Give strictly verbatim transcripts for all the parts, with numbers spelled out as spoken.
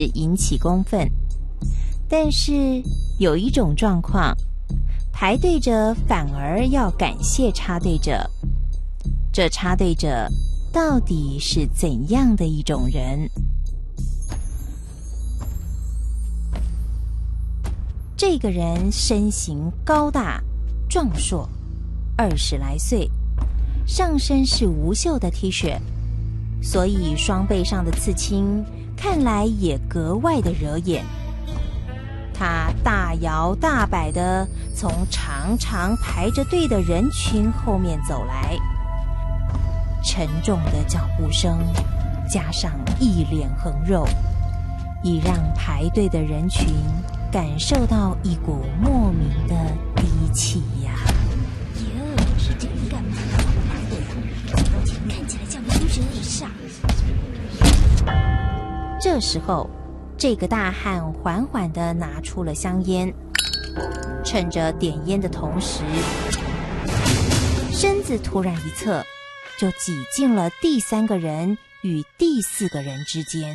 引起公愤。但是有一种状况，排队者反而要感谢插队者。这插队者到底是怎样的一种人？这个人身形高大壮硕，二十来岁，上身是无袖的 T 恤，所以双背上的刺青看来也格外的惹眼。他大摇大摆地从长长排着队的人群后面走来，沉重的脚步声加上一脸横肉，已让排队的人群感受到一股莫名的低气压。 哟，是这个人干嘛？排队啊！看起来像个精神很煞。 这时候，这个大汉缓缓地拿出了香烟，趁着点烟的同时，身子突然一侧，就挤进了第三个人与第四个人之间。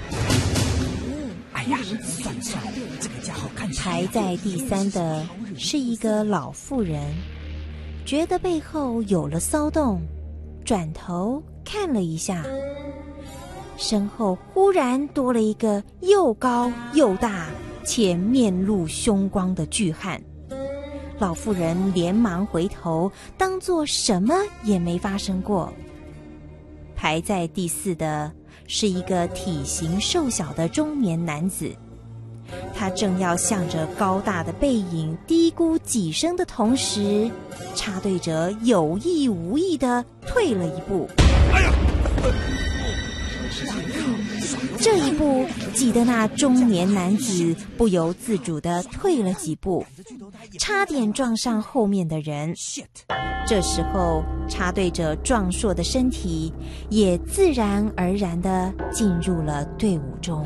哎呀，算了算了，这个家伙看起来…… 排在第三的是一个老妇人，觉得背后有了骚动，转头看了一下，身后忽然多了一个又高又大且面露凶光的巨汉。老妇人连忙回头，当作什么也没发生过。排在第四的是一个体型瘦小的中年男子，他正要向着高大的背影低咕几声的同时，插队者有意无意地退了一步。 哎呀！ 这一步挤得那中年男子不由自主地退了几步，差点撞上后面的人。这时候插队者壮硕的身体也自然而然地进入了队伍中。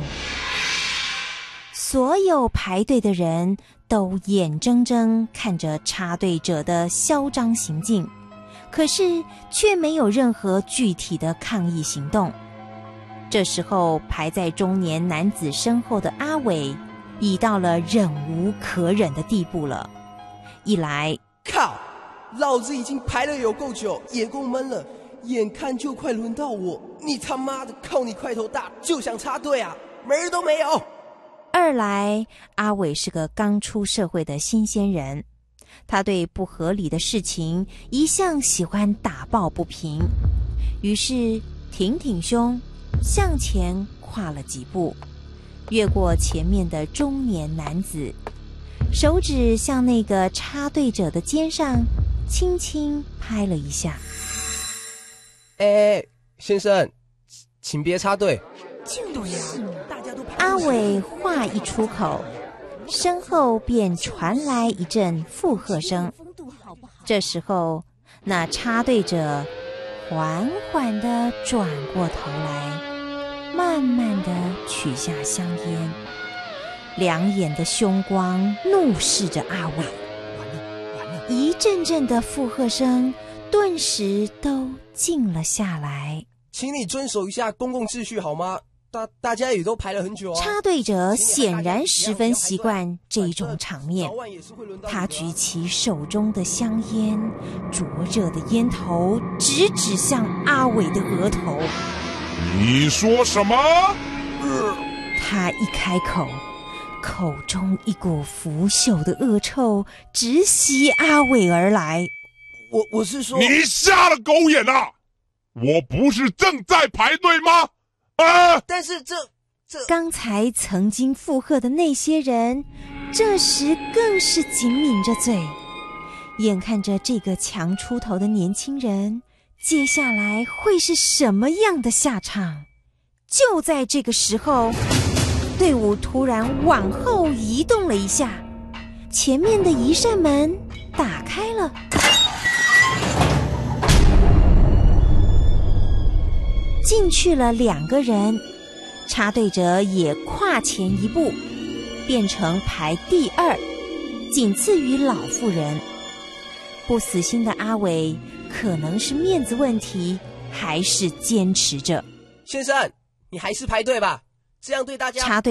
所有排队的人都眼睁睁看着插队者的嚣张行径，可是却没有任何具体的抗议行动。这时候排在中年男子身后的阿伟已到了忍无可忍的地步了。一来， 靠，老子已经排了有够久，也够闷了，眼看就快轮到我，你他妈的靠你块头大就想插队啊，门儿都没有。 二来，阿伟是个刚出社会的新鲜人，他对不合理的事情一向喜欢打抱不平，于是挺挺胸向前跨了几步，越过前面的中年男子，手指向那个插队者的肩上轻轻拍了一下。 哎，先生，请别插队。 对呀，大家都排。 阿伟话一出口，身后便传来一阵附和声。这时候，那插队者缓缓地转过头来，慢慢地取下香烟，两眼的凶光怒视着阿伟。 完了完了！ 一阵阵的附和声顿时都静了下来。 请你遵守一下公共秩序好吗？大大家也都排了很久啊。 插队者显然十分习惯这种场面，他举起手中的香烟，灼热的烟头直指向阿伟的额头。 你说什么？ 呃、他一开口，口中一股腐朽的恶臭直袭阿伟而来。 我我是说， 你瞎了狗眼啊！我不是正在排队吗？啊！ 但是这这刚才曾经附和的那些人，这时更是紧抿着嘴，眼看着这个强出头的年轻人，接下来会是什么样的下场？就在这个时候，队伍突然往后移动了一下，前面的一扇门打开了。进去了两个人，插队者也跨前一步，变成排第二，仅次于老妇人。不死心的阿伟可能是面子问题，还是坚持着。 先生，你还是排队吧， 这样对大家插队